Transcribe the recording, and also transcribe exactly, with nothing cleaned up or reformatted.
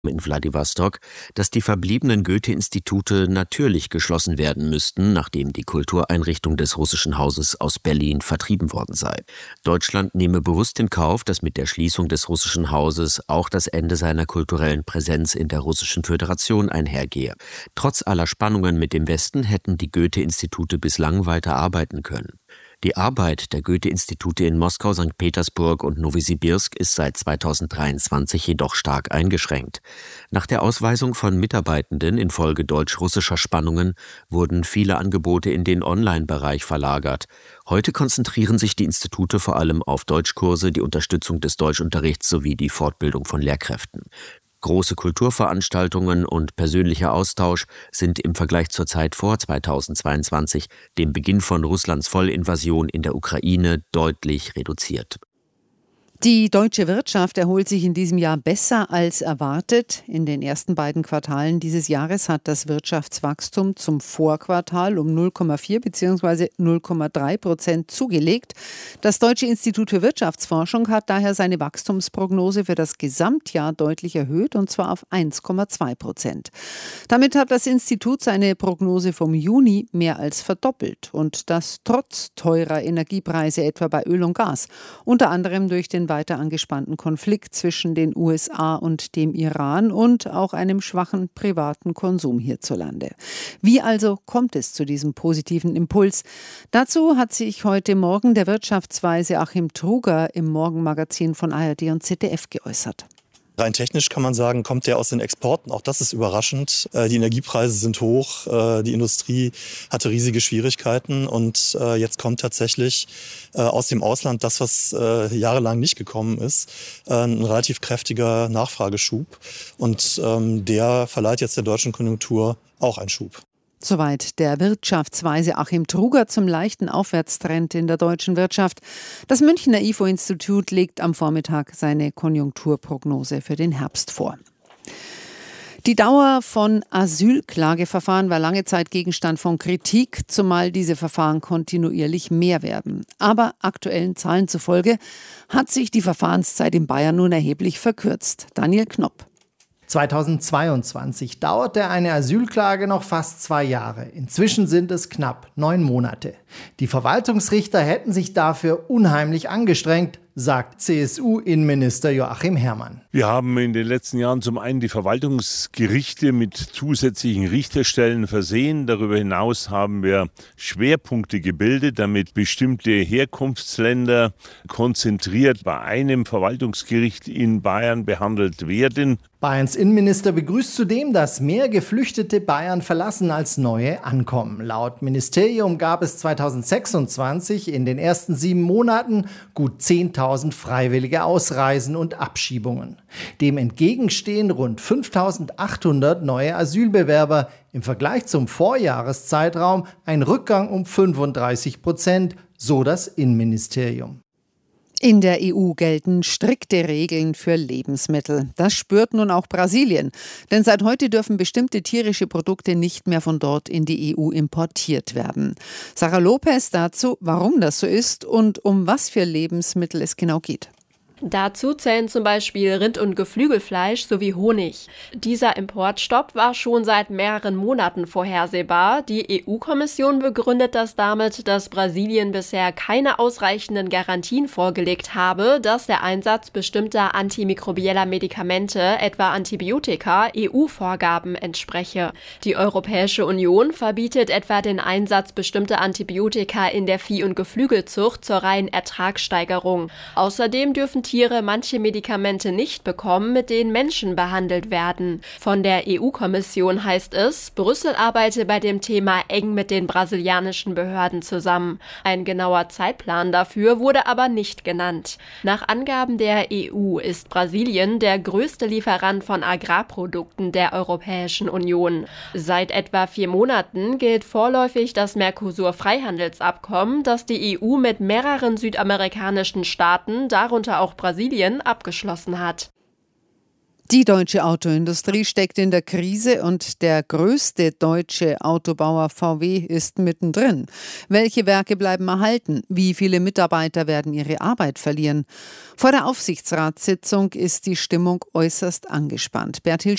in Wladiwostok, dass die verbliebenen Goethe-Institute natürlich geschlossen werden müssten, nachdem die Kultureinrichtung des russischen Hauses aus Berlin vertrieben worden sei. Deutschland nehme bewusst in Kauf, dass mit der Schließung des russischen Hauses auch das Ende seiner kulturellen Präsenz in der Russischen Föderation einhergehe. Trotz aller Spannungen mit dem Westen hätten die Goethe-Institute bislang weiter arbeiten können. Die Arbeit der Goethe-Institute in Moskau, Sankt Petersburg und Nowosibirsk ist seit zweitausenddreiundzwanzig jedoch stark eingeschränkt. Nach der Ausweisung von Mitarbeitenden infolge deutsch-russischer Spannungen wurden viele Angebote in den Online-Bereich verlagert. Heute konzentrieren sich die Institute vor allem auf Deutschkurse, die Unterstützung des Deutschunterrichts sowie die Fortbildung von Lehrkräften. Große Kulturveranstaltungen und persönlicher Austausch sind im Vergleich zur Zeit vor zweitausendzweiundzwanzig, dem Beginn von Russlands Vollinvasion in der Ukraine, deutlich reduziert. Die deutsche Wirtschaft erholt sich in diesem Jahr besser als erwartet. In den ersten beiden Quartalen dieses Jahres hat das Wirtschaftswachstum zum Vorquartal um null Komma vier bzw. null Komma drei Prozent zugelegt. Das Deutsche Institut für Wirtschaftsforschung hat daher seine Wachstumsprognose für das Gesamtjahr deutlich erhöht, und zwar auf eins Komma zwei Prozent. Damit hat das Institut seine Prognose vom Juni mehr als verdoppelt, und das trotz teurer Energiepreise etwa bei Öl und Gas, unter anderem durch den weiter angespannten Konflikt zwischen den U S A und dem Iran und auch einem schwachen privaten Konsum hierzulande. Wie also kommt es zu diesem positiven Impuls? Dazu hat sich heute Morgen der Wirtschaftsweise Achim Truger im Morgenmagazin von A R D und Z D F geäußert. Rein technisch kann man sagen, kommt der aus den Exporten. Auch das ist überraschend. Die Energiepreise sind hoch, die Industrie hatte riesige Schwierigkeiten, und jetzt kommt tatsächlich aus dem Ausland das, was jahrelang nicht gekommen ist, ein relativ kräftiger Nachfrageschub. Und der verleiht jetzt der deutschen Konjunktur auch einen Schub. Soweit der Wirtschaftsweise Achim Truger zum leichten Aufwärtstrend in der deutschen Wirtschaft. Das Münchner I F O-Institut legt am Vormittag seine Konjunkturprognose für den Herbst vor. Die Dauer von Asylklageverfahren war lange Zeit Gegenstand von Kritik, zumal diese Verfahren kontinuierlich mehr werden. Aber aktuellen Zahlen zufolge hat sich die Verfahrenszeit in Bayern nun erheblich verkürzt. Daniel Knopp. zweitausendzweiundzwanzig dauerte eine Asylklage noch fast zwei Jahre. Inzwischen sind es knapp neun Monate. Die Verwaltungsrichter hätten sich dafür unheimlich angestrengt, sagt C S U-Innenminister Joachim Herrmann. Wir haben in den letzten Jahren zum einen die Verwaltungsgerichte mit zusätzlichen Richterstellen versehen. Darüber hinaus haben wir Schwerpunkte gebildet, damit bestimmte Herkunftsländer konzentriert bei einem Verwaltungsgericht in Bayern behandelt werden. Bayerns Innenminister begrüßt zudem, dass mehr Geflüchtete Bayern verlassen als neue ankommen. Laut Ministerium gab es zweitausendsechsundzwanzig in den ersten sieben Monaten gut zehntausend freiwillige Ausreisen und Abschiebungen. Dem entgegenstehen rund fünftausendachthundert neue Asylbewerber. Im Vergleich zum Vorjahreszeitraum ein Rückgang um fünfunddreißig Prozent, so das Innenministerium. In der E U gelten strikte Regeln für Lebensmittel. Das spürt nun auch Brasilien. Denn seit heute dürfen bestimmte tierische Produkte nicht mehr von dort in die E U importiert werden. Sarah Lopez dazu, warum das so ist und um was für Lebensmittel es genau geht. Dazu zählen zum Beispiel Rind- und Geflügelfleisch sowie Honig. Dieser Importstopp war schon seit mehreren Monaten vorhersehbar. Die E U-Kommission begründet das damit, dass Brasilien bisher keine ausreichenden Garantien vorgelegt habe, dass der Einsatz bestimmter antimikrobieller Medikamente, etwa Antibiotika, E U-Vorgaben entspreche. Die Europäische Union verbietet etwa den Einsatz bestimmter Antibiotika in der Vieh- und Geflügelzucht zur reinen Ertragssteigerung. Außerdem dürfen Tiere manche Medikamente nicht bekommen, mit denen Menschen behandelt werden. Von der E U-Kommission heißt es, Brüssel arbeite bei dem Thema eng mit den brasilianischen Behörden zusammen. Ein genauer Zeitplan dafür wurde aber nicht genannt. Nach Angaben der E U ist Brasilien der größte Lieferant von Agrarprodukten der Europäischen Union. Seit etwa vier Monaten gilt vorläufig das Mercosur-Freihandelsabkommen, das die E U mit mehreren südamerikanischen Staaten, darunter auch Brasilien, abgeschlossen hat. Die deutsche Autoindustrie steckt in der Krise und der größte deutsche Autobauer V W ist mittendrin. Welche Werke bleiben erhalten? Wie viele Mitarbeiter werden ihre Arbeit verlieren? Vor der Aufsichtsratssitzung ist die Stimmung äußerst angespannt. Bertil